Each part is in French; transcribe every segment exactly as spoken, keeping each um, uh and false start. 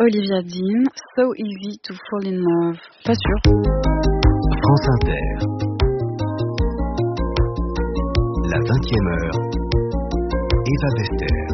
Olivia Dean, So Easy to Fall in Love. Pas sûr. France Inter. La vingtième heure. Eva Bester.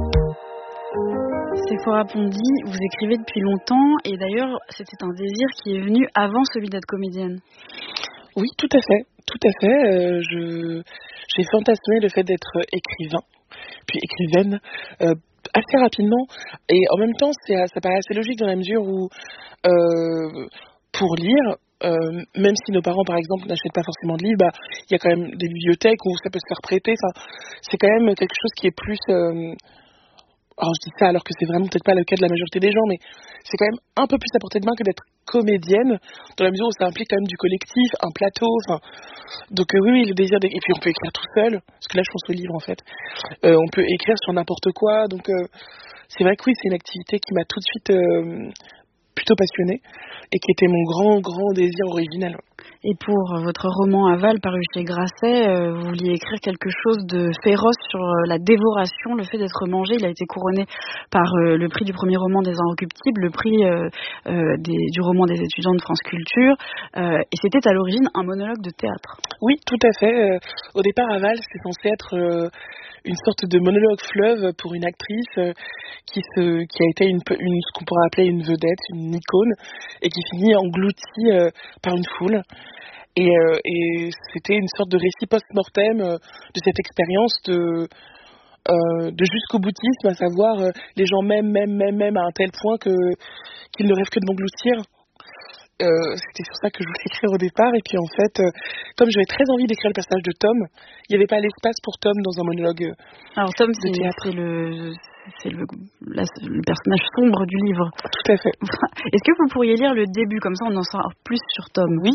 Sephora Pondy, vous écrivez depuis longtemps et d'ailleurs c'était un désir qui est venu avant celui d'être comédienne. Oui, tout à fait, tout à fait. Euh, je, j'ai fantasmé le fait d'être écrivain, puis écrivaine, euh, assez rapidement. Et en même temps, c'est, ça paraît assez logique dans la mesure où, euh, pour lire, euh, même si nos parents, par exemple, n'achètent pas forcément de livres, bah, il y a quand même des bibliothèques où ça peut se faire prêter. Enfin, c'est quand même quelque chose qui est plus... Euh, alors je dis ça alors que c'est vraiment peut-être pas le cas de la majorité des gens, mais c'est quand même un peu plus à portée de main que d'être comédienne, dans la mesure où ça implique quand même du collectif, un plateau, enfin... Donc euh, oui, oui, le désir d'é- et puis on peut écrire tout seul, parce que là je pense au livre en fait. Euh, on peut écrire sur n'importe quoi, donc euh, c'est vrai que oui, c'est une activité qui m'a tout de suite euh, plutôt passionnée, et qui était mon grand, grand désir original. Et pour votre roman Aval paru chez Grasset, euh, vous vouliez écrire quelque chose de féroce sur euh, la dévoration, le fait d'être mangé. Il a été couronné par euh, le prix du premier roman des Inrecuptibles, le prix euh, euh, des, du roman des étudiants de France Culture, euh, et c'était à l'origine un monologue de théâtre. Oui, tout à fait. Euh, au départ, Aval, c'est censé être euh, une sorte de monologue fleuve pour une actrice euh, qui, se, qui a été une, peu- une, ce qu'on pourrait appeler une vedette, une icône, et qui finit engloutie euh, par une foule. Et, euh, et c'était une sorte de récit post-mortem euh, de cette expérience de, euh, de jusqu'au boutisme, à savoir euh, les gens m'aiment, m'aiment, m'aiment, m'aiment à un tel point que, qu'ils ne rêvent que de m'engloutir. Euh, c'était sur ça que je voulais écrire au départ, et puis en fait, euh, comme j'avais très envie d'écrire le personnage de Tom, il n'y avait pas l'espace pour Tom dans un monologue euh, Alors Tom, de c'est, théâtre. c'est, le, c'est le, la- le personnage sombre du livre. Tout à fait. Est-ce que vous pourriez lire le début, comme ça on en saura plus sur Tom? Oui.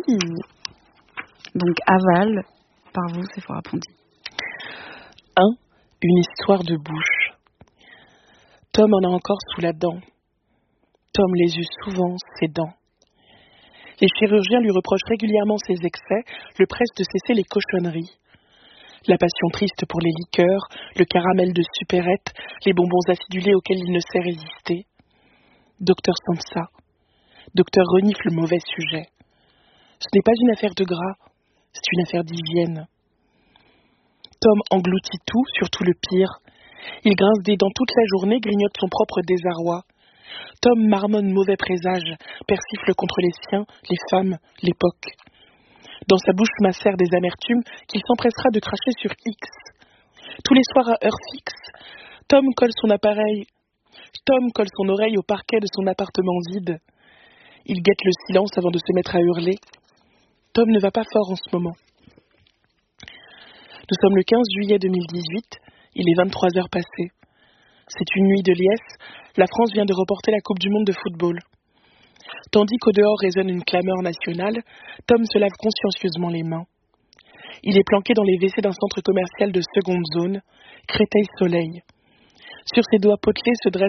Donc Aval, par vous, Sephora Pondy. un. Une histoire de bouche. Tom en a encore sous la dent. Tom les eut souvent, ses dents. Les chirurgiens lui reprochent régulièrement ses excès, le pressent de cesser les cochonneries. La passion triste pour les liqueurs, le caramel de supérette, les bonbons acidulés auxquels il ne sait résister. Docteur Sansa. Docteur renifle le mauvais sujet. Ce n'est pas une affaire de gras, c'est une affaire d'hygiène. Tom engloutit tout, surtout le pire. Il grince des dents toute la journée, grignote son propre désarroi. Tom marmonne mauvais présage, persifle contre les siens, les femmes, l'époque. Dans sa bouche macère des amertumes qu'il s'empressera de cracher sur X. Tous les soirs à heure fixe, Tom colle son appareil. Tom colle son oreille au parquet de son appartement vide. Il guette le silence avant de se mettre à hurler. Tom ne va pas fort en ce moment. Nous sommes le quinze juillet deux mille dix-huit, il est vingt-trois heures passées. C'est une nuit de liesse, la France vient de reporter la Coupe du Monde de football. Tandis qu'au dehors résonne une clameur nationale, Tom se lave consciencieusement les mains. Il est planqué dans les W C d'un centre commercial de seconde zone, Créteil-Soleil. Sur ses doigts potelés se dresse